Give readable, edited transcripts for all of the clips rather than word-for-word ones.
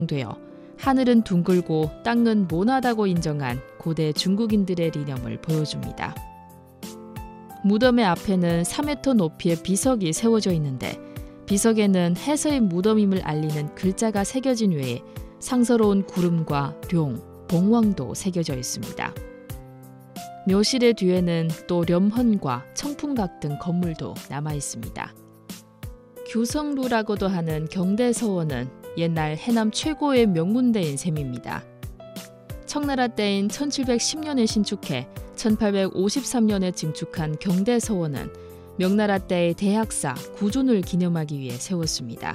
되어 하늘은 둥글고 땅은 모나다고 인정한 고대 중국인들의 리념을 보여줍니다. 무덤의 앞에는 3m 높이의 비석이 세워져 있는데 비석에는 해서의 무덤임을 알리는 글자가 새겨진 외에 상서로운 구름과 룡, 봉황도 새겨져 있습니다. 묘실의 뒤에는 또 렴헌과 청풍각 등 건물도 남아 있습니다. 규성루라고도 하는 경대서원은 옛날 해남 최고의 명문대인 셈입니다. 청나라 때인 1710년에 신축해 1853년에 증축한 경대서원은 명나라 때의 대학사 구존을 기념하기 위해 세웠습니다.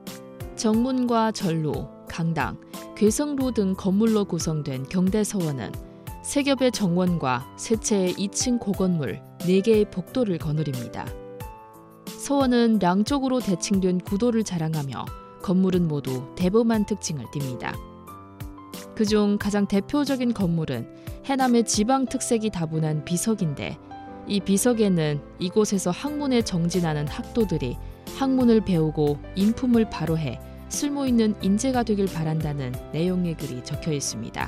정문과 전루, 강당, 괴성루 등 건물로 구성된 경대서원은 세 겹의 정원과 세 채의 2층 고건물, 4개의 복도를 거느립니다. 서원은 양쪽으로 대칭된 구도를 자랑하며 건물은 모두 대범한 특징을 띱니다. 그중 가장 대표적인 건물은 해남의 지방 특색이 다분한 비석인데 이 비석에는 이곳에서 학문에 정진하는 학도들이 학문을 배우고 인품을 바로해 쓸모있는 인재가 되길 바란다는 내용의 글이 적혀 있습니다.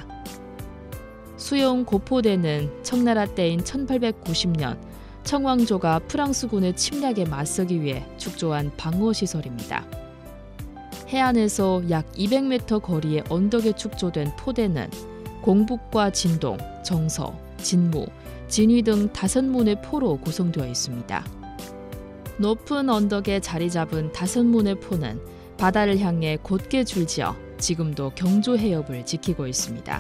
수용 고포대는 청나라 때인 1890년 청왕조가 프랑스군의 침략에 맞서기 위해 축조한 방어시설입니다. 해안에서 약 200m 거리의 언덕에 축조된 포대는 공북과 진동, 정서, 진무, 진위 등 5문의 포로 구성되어 있습니다. 높은 언덕에 자리 잡은 5문의 포는 바다를 향해 곧게 줄지어 지금도 경조 해협을 지키고 있습니다.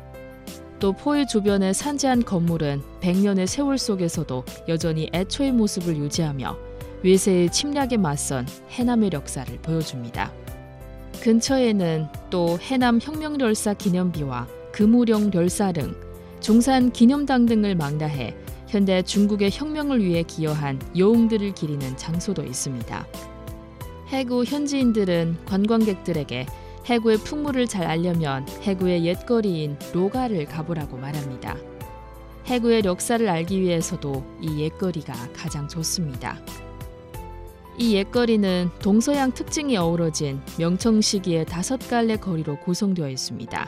또 포의 주변의 산재한 건물은 100년의 세월 속에서도 여전히 애초의 모습을 유지하며 외세의 침략에 맞선 해남의 역사를 보여줍니다. 근처에는 또 해남 혁명열사 기념비와 금우령 렬사릉, 중산 기념당 등을 망라해 현대 중국의 혁명을 위해 기여한 여웅들을 기리는 장소도 있습니다. 해구 현지인들은 관광객들에게 해구의 풍물을 잘 알려면 해구의 옛거리인 로가를 가보라고 말합니다. 해구의 역사를 알기 위해서도 이 옛거리가 가장 좋습니다. 이 옛거리는 동서양 특징이 어우러진 명청 시기의 5갈래 거리로 구성되어 있습니다.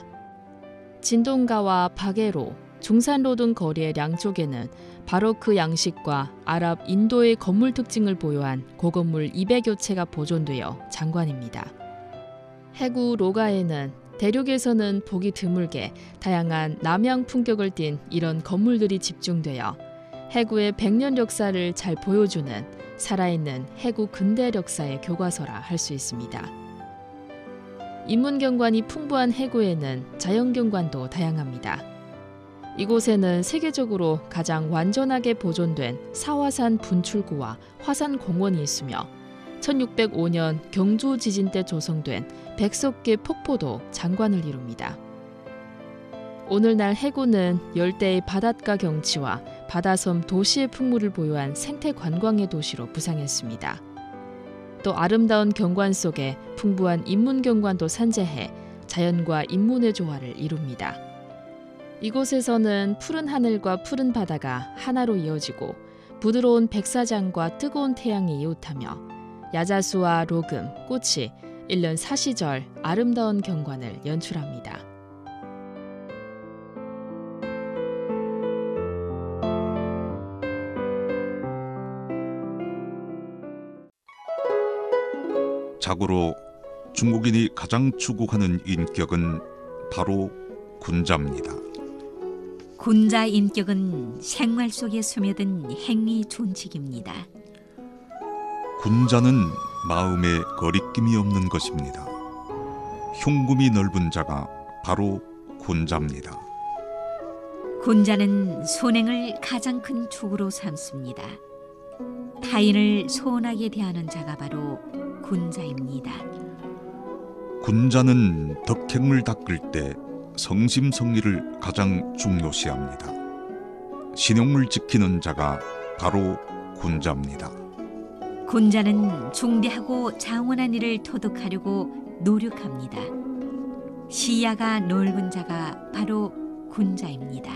진동가와 바게로, 중산로 등 거리의 양쪽에는 바로크 양식과 아랍, 인도의 건물 특징을 보유한 고건물 200여 채가 보존되어 장관입니다. 해구 로가에는 대륙에서는 보기 드물게 다양한 남양 풍격을 띤 이런 건물들이 집중되어 해구의 100년 역사를 잘 보여주는 살아있는 해구 근대 역사의 교과서라 할 수 있습니다. 인문경관이 풍부한 해구에는 자연경관도 다양합니다. 이곳에는 세계적으로 가장 완전하게 보존된 사화산 분출구와 화산공원이 있으며 1605년 경주 지진 때 조성된 백석계 폭포도 장관을 이룹니다. 오늘날 해구는 열대의 바닷가 경치와 바다섬 도시의 풍물을 보유한 생태 관광의 도시로 부상했습니다. 또 아름다운 경관 속에 풍부한 인문경관도 산재해 자연과 인문의 조화를 이룹니다. 이곳에서는 푸른 하늘과 푸른 바다가 하나로 이어지고 부드러운 백사장과 뜨거운 태양이 이웃하며 야자수와 로금, 꽃이 1년 사시절 아름다운 경관을 연출합니다. 자고로 중국인이 가장 추구하는 인격은 바로 군자입니다. 군자 인격은 생활 속에 스며든 행위 존칙입니다. 군자는 마음에 거리낌이 없는 것입니다. 흉금이 넓은 자가 바로 군자입니다. 군자는 손행을 가장 큰 축으로 삼습니다. 타인을 소원하게 대하는 자가 바로 군자입니다. 군자는 덕행을 닦을 때 성심성의를 가장 중요시합니다. 신용을 지키는 자가 바로 군자입니다. 군자는 중대하고 장원한 일을 터득하려고 노력합니다. 시야가 넓은 자가 바로 군자입니다.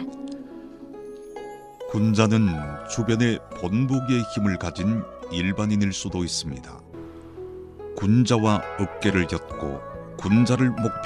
군자는 주변에 본보기의 힘을 가진 일반인일 수도 있습니다. 군자와 어깨를 엮고 군자를 목표